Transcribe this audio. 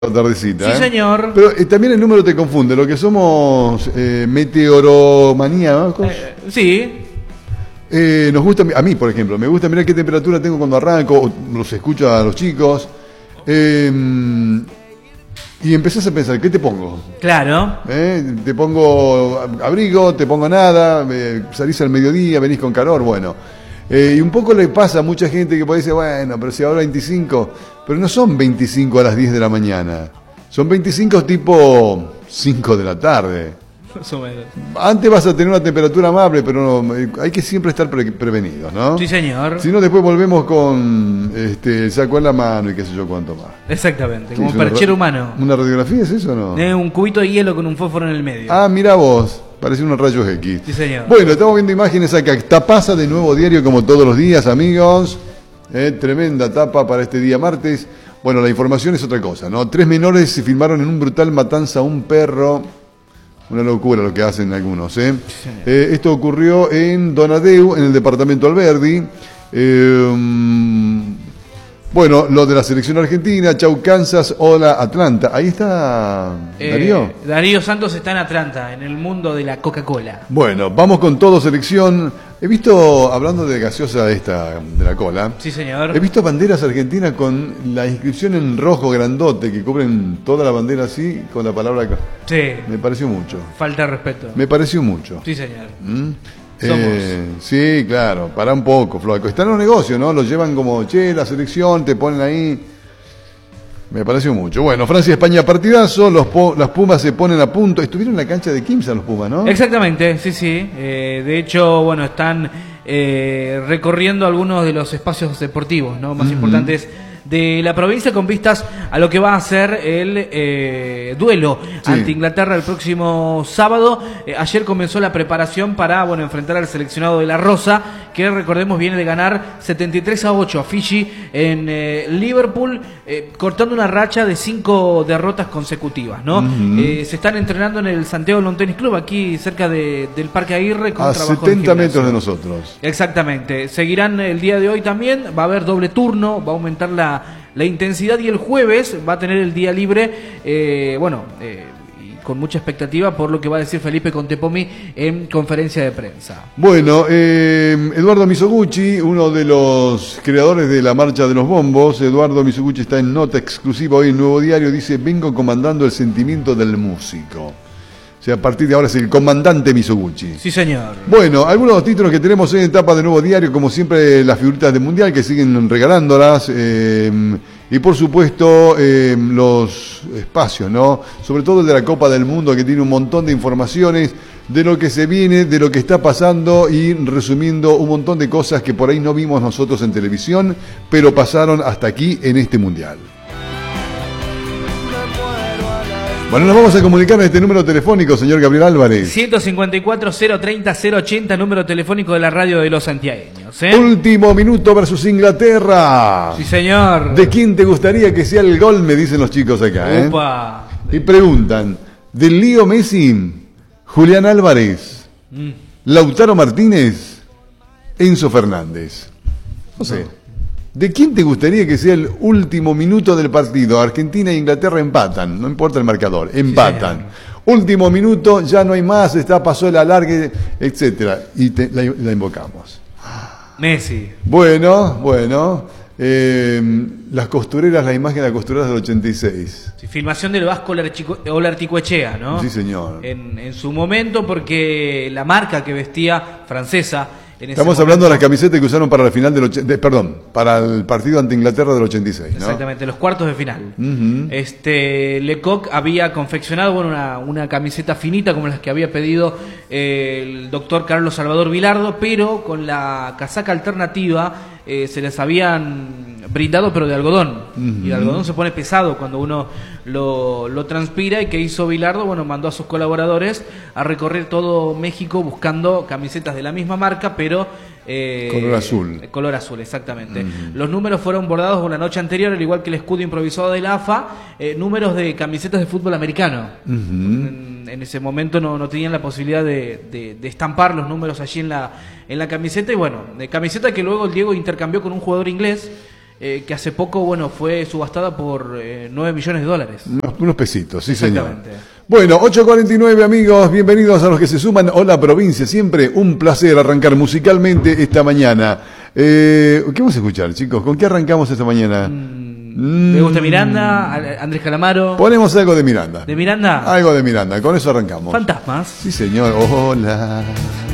tardecita. Sí, señor. Pero también el número te confunde, lo que somos meteoromanía, ¿no? Sí. Nos gusta, a mí por ejemplo, me gusta mirar qué temperatura tengo cuando arranco, o los escucho a los chicos, y empezás a pensar, ¿qué te pongo? Claro. Te pongo abrigo, te pongo nada, salís al mediodía, venís con calor, bueno. Y un poco le pasa a mucha gente que puede decir, bueno, pero si ahora 25, pero no son 25 a las 10 de la mañana, son 25 tipo 5 de la tarde. Más o menos. Antes vas a tener una temperatura amable, pero no, hay que siempre estar prevenidos, ¿no? Sí, señor. Si no, después volvemos con el saco en la mano y qué sé yo cuánto más. Exactamente, Sí, como perchero humano. ¿Una radiografía es eso o no? Un cubito de hielo con un fósforo en el medio. Ah, mira vos, parece unos rayos X. Sí, señor. Bueno, estamos viendo imágenes acá. Tapaza de Nuevo Diario como todos los días, amigos. Tremenda tapa para este día martes. Bueno, la información es otra cosa, ¿no? 3 menores se filmaron en un brutal matanza a un perro. Una locura lo que hacen algunos, ¿eh? Sí, Esto ocurrió en Donadeu, en el departamento Alberdi. Bueno, lo de la selección argentina, chau Kansas, hola Atlanta. Ahí está Darío. Darío Santos está en Atlanta, en el mundo de la Coca-Cola. Bueno, vamos con todo selección. He visto, hablando de gaseosa esta, de la cola. Sí, señor. He visto banderas argentinas con la inscripción en rojo grandote, que cubren toda la bandera así, con la palabra... Sí. Me pareció mucho. Falta de respeto. Me pareció mucho. Sí, señor. Somos. Sí, claro, para un poco, Flaco. Están en los negocios, ¿no? Los llevan como, che, la selección, te ponen ahí. Me pareció mucho. Bueno, Francia-España partidazo, las Pumas se ponen a punto. Estuvieron en la cancha de Quimsa los Pumas, ¿no? Exactamente, sí, sí. De hecho, bueno, están recorriendo algunos de los espacios deportivos, ¿no? Más importantes de la provincia, con vistas a lo que va a ser el duelo ante Inglaterra el próximo sábado. Ayer comenzó la preparación para, bueno, enfrentar al seleccionado de La Rosa, que recordemos viene de ganar 73-8 a Fiji en Liverpool, cortando una racha de 5 derrotas consecutivas, ¿no? Se están entrenando en el Santiago Lawn Tennis Club, aquí cerca del Parque Aguirre, con a trabajo 70 metros de nosotros. Exactamente. Seguirán el día de hoy también, va a haber doble turno, va a aumentar la intensidad, y el jueves va a tener el día libre, y con mucha expectativa por lo que va a decir Felipe Contepomi en conferencia de prensa. Bueno, Eduardo Mizoguchi, uno de los creadores de la Marcha de los Bombos, Eduardo Mizoguchi está en nota exclusiva hoy en Nuevo Diario, dice, vengo comandando el sentimiento del músico. O sea, a partir de ahora es el comandante Mizoguchi. Sí, señor. Bueno, algunos títulos que tenemos en etapa de Nuevo Diario, como siempre las figuritas del Mundial que siguen regalándolas, y por supuesto los espacios, ¿no? Sobre todo el de la Copa del Mundo, que tiene un montón de informaciones de lo que se viene, de lo que está pasando, y resumiendo un montón de cosas que por ahí no vimos nosotros en televisión, pero pasaron hasta aquí en este Mundial. Bueno, nos vamos a comunicar en este número telefónico, señor Gabriel Álvarez. 154-030-080, número telefónico de la radio de los santiagueños. Último minuto versus Inglaterra. Sí, señor. ¿De quién te gustaría que sea el gol? Me dicen los chicos acá. Upa. Y preguntan, ¿de Leo Messi, Julián Álvarez, Lautaro Martínez, Enzo Fernández? No sé. ¿De quién te gustaría que sea el último minuto del partido? Argentina e Inglaterra empatan, no importa el marcador, empatan. Sí, último minuto, ya no hay más, pasó el alargue, etcétera, y la invocamos. Messi. Bueno, las costureras, la imagen de las costureras del 86. Sí, filmación del Vasco Olarticoechea, ¿no? Sí, señor. En su momento, porque la marca que vestía, francesa. Estamos hablando de las camisetas que usaron para la final para el partido ante Inglaterra del 86, ¿no? Exactamente, los cuartos de final. Lecoq había confeccionado una camiseta finita como las que había pedido el doctor Carlos Salvador Vilardo, pero con la casaca alternativa se les habían brindado, pero de algodón. Y el algodón se pone pesado cuando uno lo transpira. ¿Y qué hizo Vilardo? Bueno, mandó a sus colaboradores a recorrer todo México buscando camisetas de la misma marca, pero color azul. Color azul, exactamente. Los números fueron bordados la noche anterior, al igual que el escudo improvisado de la AFA, números de camisetas de fútbol americano. En ese momento no tenían la posibilidad de estampar los números allí en la camiseta, y bueno, de camiseta que luego el Diego intercambió con un jugador inglés, que hace poco, bueno, fue subastada por $9 millones. Unos pesitos, sí señor. Exactamente. Bueno, 8:49 amigos, bienvenidos a los que se suman. Hola provincia, siempre un placer arrancar musicalmente esta mañana. ¿Qué vamos a escuchar, chicos? ¿Con qué arrancamos esta mañana? Me gusta Miranda, Andrés Calamaro. Ponemos algo de Miranda. ¿De Miranda? Algo de Miranda, con eso arrancamos. Fantasmas. Sí señor, hola.